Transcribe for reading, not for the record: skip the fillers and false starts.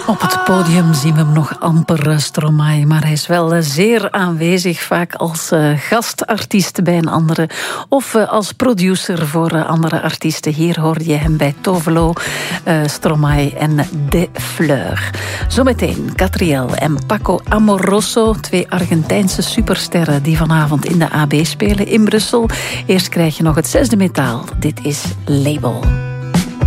Op het podium zien we hem nog amper, Stromae, maar hij is wel zeer aanwezig, vaak als gastartiest bij een andere of als producer voor andere artiesten. Hier hoorde je hem bij Tovelo, Stromae en De Fleur. Zometeen Catriel en Paco Amoroso, 2 Argentijnse supersterren die vanavond in de AB spelen in Brussel. Eerst krijg je nog het 6e metaal. Dit is Label.